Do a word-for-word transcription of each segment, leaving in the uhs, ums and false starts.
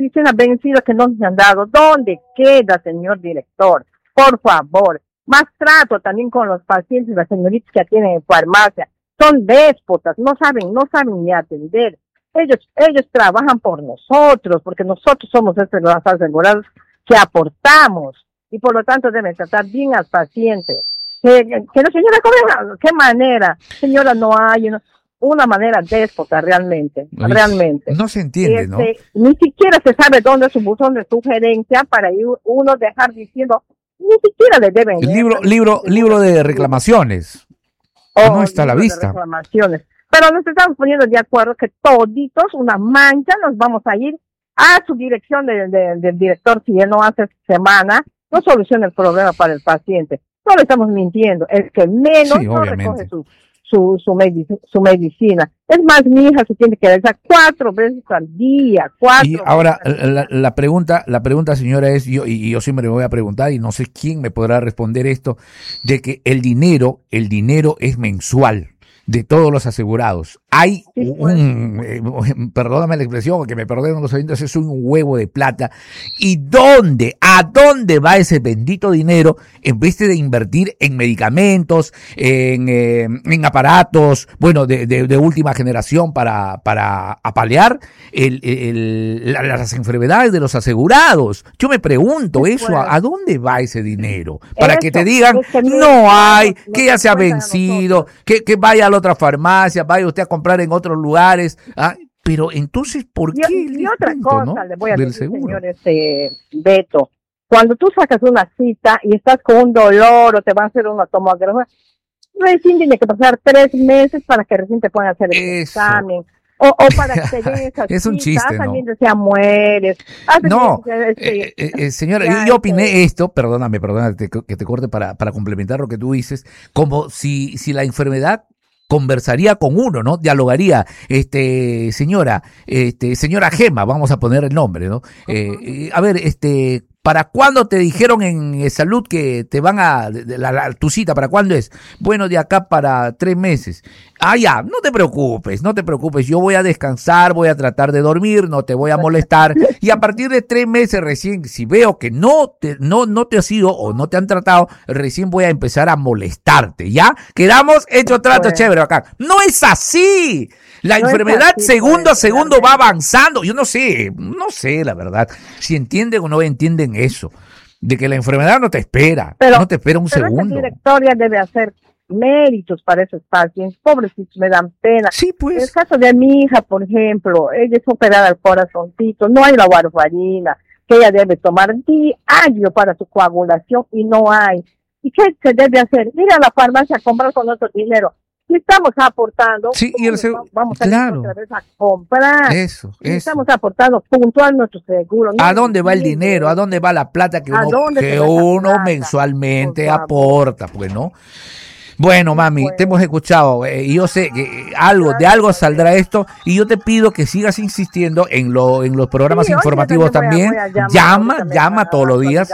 medicina vencida que no se han dado. ¿Dónde queda, señor director? Por favor. Más trato también con los pacientes, las señoritas que atienden en farmacia. Son déspotas, no saben, no saben ni atender. Ellos, ellos trabajan por nosotros, porque nosotros somos estos los asegurados que aportamos, y por lo tanto deben tratar bien al paciente. Que, que la señora, ¿qué manera? Señora, no hay una, una manera déspota realmente, Ay, realmente. No se entiende, este, ¿no? Ni siquiera se sabe dónde es su buzón de sugerencia para ir uno dejar diciendo, ni siquiera le deben. El libro, libro, libro de reclamaciones. Oh, no está a la vista. Reclamaciones. Pero nos estamos poniendo de acuerdo que toditos, una mancha, nos vamos a ir a su dirección de, de, del director si él no hace semana, no soluciona el problema para el paciente. No le estamos mintiendo, es que menos sí, no obviamente. recoge su, su, su, medic su medicina. Es más, mi hija se tiene que realizar cuatro veces al día, cuatro Y ahora, veces la, la pregunta, la pregunta, señora, es, yo, y yo siempre me voy a preguntar, y no sé quién me podrá responder esto, de que el dinero, el dinero es mensual de todos los asegurados. Hay sí, pues. un, eh, perdóname la expresión, que me perdonen los oyentes, es un huevo de plata. ¿Y dónde, a dónde va ese bendito dinero en vez de invertir en medicamentos, en, eh, en aparatos, bueno, de, de, de última generación para, para apalear el, el, la, las enfermedades de los asegurados? Yo me pregunto sí, eso, pues. ¿a, ¿a dónde va ese dinero? Para eso, que te digan, es que no hay, no, que ya se ha vencido, que, que vaya a la otra farmacia, vaya usted a comprar en otros lugares, ¿ah? Pero entonces, ¿por qué? Y, y otra punto, cosa, ¿no? Le voy a Del decir, seguro. señor este, Beto, cuando tú sacas una cita y estás con un dolor o te van a hacer una tomografía, recién tiene que pasar tres meses para que recién te puedan hacer el Eso. examen. O, o para que te den esas es un citas, chiste, también ¿no? decía mueres. No, este, eh, eh, señora, ya, yo opiné este... esto, perdóname, perdóname que te, que te corte para, para complementar lo que tú dices, como si, si la enfermedad conversaría con uno, ¿no? Dialogaría, este, señora, este, señora Gema, vamos a poner el nombre, ¿no? Uh-huh. eh, a ver, este, ¿para cuándo te dijeron en salud que te van a, la, la, tu cita, ¿para cuándo es? Bueno, de acá para tres meses. Ah, ya, no te preocupes, no te preocupes, yo voy a descansar, voy a tratar de dormir, no te voy a molestar, y a partir de tres meses recién, si veo que no te, no, no te has ido o no te han tratado, recién voy a empezar a molestarte, ¿ya? Quedamos hecho trato bueno. chévere acá. No es así. La no enfermedad así, segundo pues, a segundo realmente. Va avanzando. Yo no sé, no sé, la verdad, si entienden o no entienden eso, de que la enfermedad no te espera, pero, no te espera un pero segundo. La directoria debe hacer méritos para esos pacientes, pobrecitos, me dan pena. Sí, pues. En el caso de mi hija, por ejemplo, ella es operada al corazoncito, no hay la warfarina que ella debe tomar diario para su coagulación y no hay. ¿Y qué se debe hacer? Ir a la farmacia a comprar con nuestro dinero. Si estamos aportando, sí, y el seguro, vamos a claro. otra vez a comprar. Eso, y eso. Estamos aportando puntual nuestro seguro. ¿A no dónde va el dinero? ¿A dónde va la plata que uno, que uno mensualmente aporta? Pues, ¿no? Bueno, mami, bueno. te hemos escuchado y eh, yo sé que algo de algo saldrá esto y yo te pido que sigas insistiendo en lo en los programas sí, informativos también. Voy a, voy a llamar, llama, llama todos los días.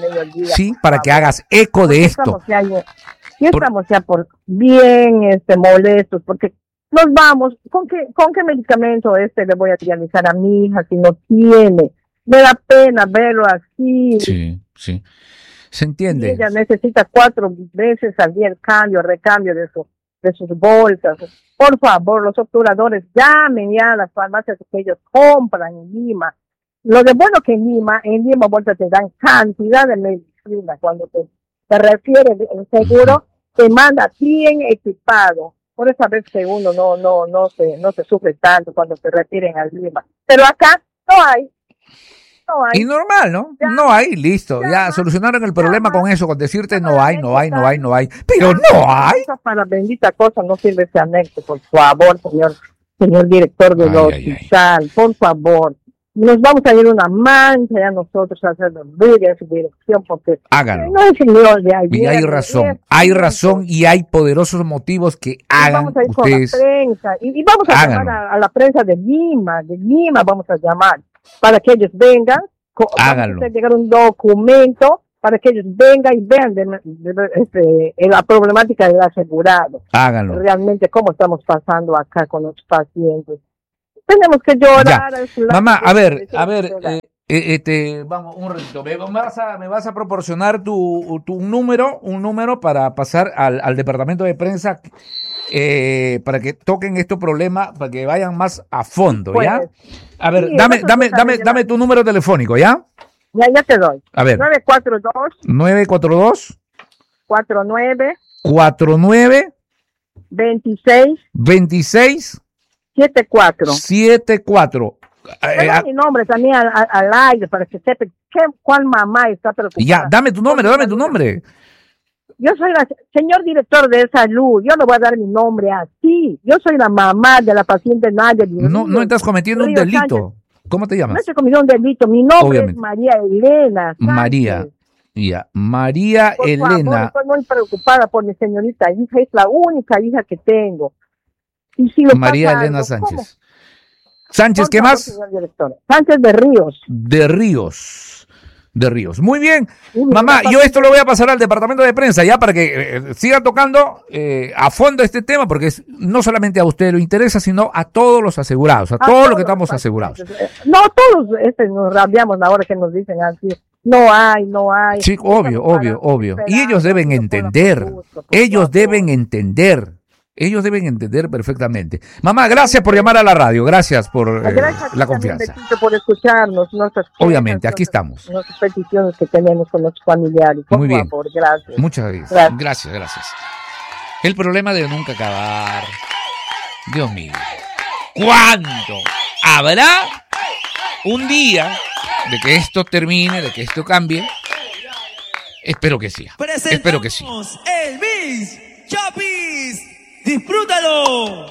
Sí, para que hagas eco de esto. Y estamos ya por bien este molestos porque nos vamos, ¿con qué con qué medicamento este le voy a realizar a mi hija si no tiene? Me da pena verlo así. Sí, sí. ¿Se entiende? Y ella necesita cuatro veces al día el cambio, recambio de, su, de sus bolsas. Por favor, los obturadores, llamen ya a las farmacias que ellos compran en Lima. Lo de bueno que en Lima, en Lima bolsas te dan cantidad de medicina. Cuando te, te refiere el seguro, te manda bien equipado. Por esa vez que uno no, no, no se, no se sufre tanto cuando se refieren al Lima. Pero acá no hay. No hay. Y normal, ¿no? Ya, no hay, listo. Ya, ya solucionaron el problema ya, con eso, con decirte no hay, no hay, no hay, no hay. Pero no hay. Para bendita cosa no sirve ese anexo, por favor, señor, señor director del hospital, ay, ay. Por favor. Nos vamos a ir una mancha ya nosotros a hacer ruido en su dirección porque háganlo. No es señor de ayer, y hay razón, es, hay razón y hay poderosos motivos que hagan vamos a ir ustedes. Con la prensa y, y vamos a háganlo. llamar a, a la prensa de Lima, de Lima vamos a llamar para que ellos vengan, háganlo. Vamos a llegar un documento para que ellos vengan y vean de, de, de, este, la problemática del asegurado. Háganlo. Realmente cómo estamos pasando acá con los pacientes. tenemos que llorar. Mamá, a ver, a ver, eh, eh, este, vamos, un ratito, me vas a, me vas a proporcionar tu, tu un número, un número para pasar al, al departamento de prensa, eh, para que toquen estos problemas, para que vayan más a fondo, ¿ya? Pues, a ver, sí, dame, dame, dame, dame tu número telefónico, ¿ya? Ya, ya te doy. A ver. nueve cuatro dos. nueve cuatro dos. cuatro nueve. cuatro nueve. veintiséis. veintiséis. setenta y cuatro. setenta y cuatro. Eh, a, mi nombre también al, al aire para que sepa qué, cuál mamá está preocupada. Ya, dame tu nombre, dame tu nombre. Yo soy la señor director de salud, yo no voy a dar mi nombre así. Yo soy la mamá de la paciente Nadia. No, no estás cometiendo un delito. Sánchez. ¿Cómo te llamas? No estoy cometiendo un delito. Mi nombre Obviamente. es María Elena Sánchez. María. Ya, María por Elena. Favor, estoy muy preocupada por mi señorita hija, es la única hija que tengo. Y si María Elena algo, Sánchez. ¿Cómo? Sánchez, por ¿qué favor, más? Sánchez de Ríos. De Ríos. De Ríos. Muy bien. Sí, mamá, yo esto lo voy a pasar al departamento de prensa ya para que eh, siga tocando eh, a fondo este tema, porque es, no solamente a usted le interesa, sino a todos los asegurados, a, a todos los que estamos asegurados. No, todos este, nos rabiamos ahora que nos dicen así. No hay, no hay. Sí, obvio, obvio, obvio. Y ellos deben entender. Ellos deben entender. Ellos deben entender perfectamente. Mamá, gracias por llamar a la radio. Gracias por eh, gracias la confianza. Por escucharnos. Nuestras Obviamente, aquí estamos. Nuestras peticiones que tenemos con nuestros familiares. Por Muy bien. Favor, gracias. Muchas gracias. gracias. Gracias, gracias. El problema de nunca acabar. Dios mío. ¿Cuándo habrá un día de que esto termine, de que esto cambie? Espero que sí. Espero que sí. El Miss Chapis. ¡Disfrútalo!